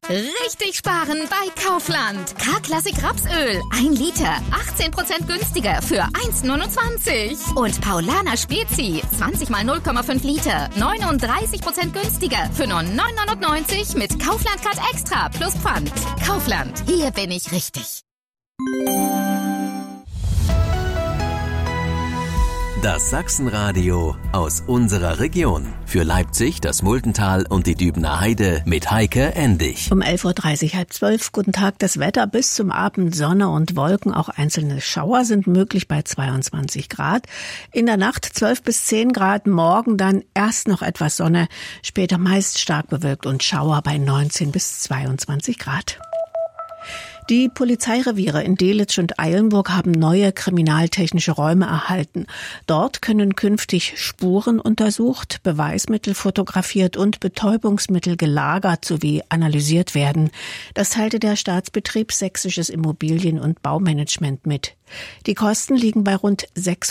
Richtig sparen bei Kaufland. K-Klassik Rapsöl. 1 Liter. 18% günstiger für 1,29. Und Paulaner Spezi. 20 mal 0,5 Liter. 39% günstiger für nur 9,99 mit Kaufland Card Extra plus Pfand. Kaufland. Hier bin ich richtig. Das Sachsenradio aus unserer Region. Für Leipzig, das Multental und die Dübener Heide mit Heike Endig. Um 11.30 Uhr, 11:30. Guten Tag. Das Wetter bis zum Abend, Sonne und Wolken. Auch einzelne Schauer sind möglich bei 22 Grad. In der Nacht 12 bis 10 Grad. Morgen dann erst noch etwas Sonne. Später meist stark bewölkt und Schauer bei 19 bis 22 Grad. Die Polizeireviere in Delitzsch und Eilenburg haben neue kriminaltechnische Räume erhalten. Dort können künftig Spuren untersucht, Beweismittel fotografiert und Betäubungsmittel gelagert sowie analysiert werden. Das teilte der Staatsbetrieb Sächsisches Immobilien- und Baumanagement mit. Die Kosten liegen bei rund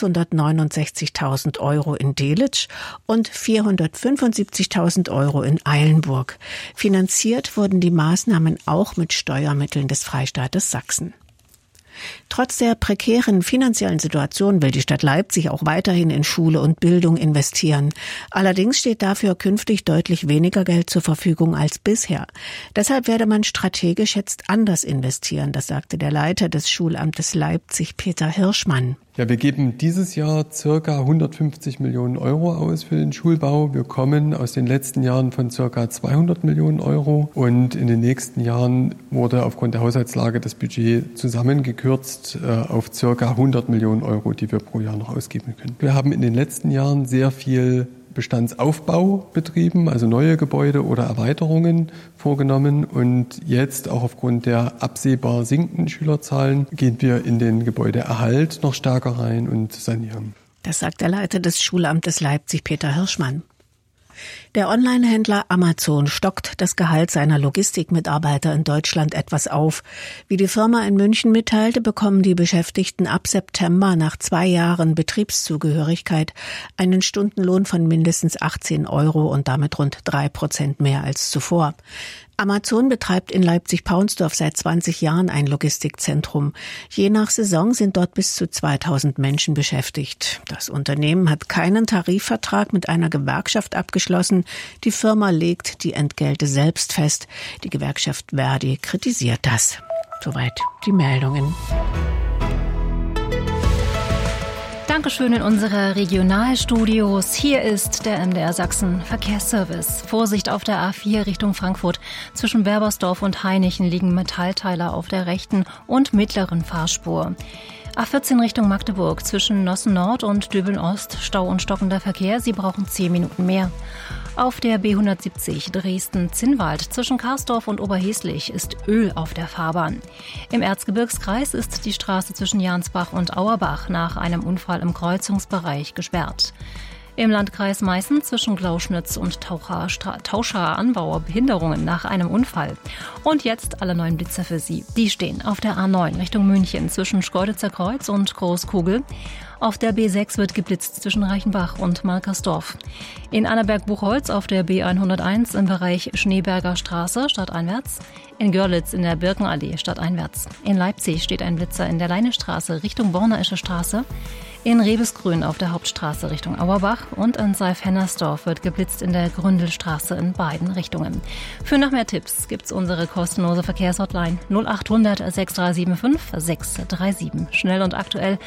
669.000 Euro in Delitzsch und 475.000 Euro in Eilenburg. Finanziert wurden die Maßnahmen auch mit Steuermitteln des Freistaates Sachsen. Trotz der prekären finanziellen Situation will die Stadt Leipzig auch weiterhin in Schule und Bildung investieren. Allerdings steht dafür künftig deutlich weniger Geld zur Verfügung als bisher. Deshalb werde man strategisch jetzt anders investieren, das sagte der Leiter des Schulamtes Leipzig, Peter Hirschmann. Ja, wir geben dieses Jahr circa 150 Millionen Euro aus für den Schulbau. Wir kommen aus den letzten Jahren von circa 200 Millionen Euro und in den nächsten Jahren wurde aufgrund der Haushaltslage das Budget zusammengekürzt auf circa 100 Millionen Euro, die wir pro Jahr noch ausgeben können. Wir haben in den letzten Jahren sehr viel Bestandsaufbau betrieben, also neue Gebäude oder Erweiterungen vorgenommen. Und jetzt, auch aufgrund der absehbar sinkenden Schülerzahlen, gehen wir in den Gebäudeerhalt noch stärker rein und sanieren. Das sagt der Leiter des Schulamtes Leipzig, Peter Hirschmann. Der Onlinehändler Amazon stockt das Gehalt seiner Logistikmitarbeiter in Deutschland etwas auf. Wie die Firma in München mitteilte, bekommen die Beschäftigten ab September nach 2 Jahren Betriebszugehörigkeit einen Stundenlohn von mindestens 18 Euro und damit rund 3% mehr als zuvor. Amazon betreibt in Leipzig-Paunsdorf seit 20 Jahren ein Logistikzentrum. Je nach Saison sind dort bis zu 2000 Menschen beschäftigt. Das Unternehmen hat keinen Tarifvertrag mit einer Gewerkschaft abgeschlossen. Die Firma legt die Entgelte selbst fest. Die Gewerkschaft Verdi kritisiert das. Soweit die Meldungen. Dankeschön in unsere Regionalstudios. Hier ist der MDR Sachsen Verkehrsservice. Vorsicht auf der A4 Richtung Frankfurt. Zwischen Berbersdorf und Hainichen liegen Metallteiler auf der rechten und mittleren Fahrspur. A14 Richtung Magdeburg. Zwischen Nossen Nord und Döbeln Ost Stau und stockender Verkehr. Sie brauchen 10 Minuten mehr. Auf der B170 Dresden-Zinnwald zwischen Karsdorf und Oberheslich ist Öl auf der Fahrbahn. Im Erzgebirgskreis ist die Straße zwischen Jansbach und Auerbach nach einem Unfall im Kreuzungsbereich gesperrt. Im Landkreis Meißen zwischen Glauschnitz und Tauscher Anbauer Behinderungen nach einem Unfall. Und jetzt alle neuen Blitzer für Sie. Die stehen auf der A9 Richtung München zwischen Schkeuditzer Kreuz und Großkugel. Auf der B6 wird geblitzt zwischen Reichenbach und Malkersdorf. In Annaberg-Buchholz auf der B101 im Bereich Schneeberger Straße stadteinwärts. In Görlitz in der Birkenallee stadteinwärts. In Leipzig steht ein Blitzer in der Leinestraße Richtung Bornerische Straße. In Rebesgrün auf der Hauptstraße Richtung Auerbach und in Seif-Hennersdorf wird geblitzt in der Gründelstraße in beiden Richtungen. Für noch mehr Tipps gibt's unsere kostenlose Verkehrshotline 0800 6375 637. Schnell und aktuell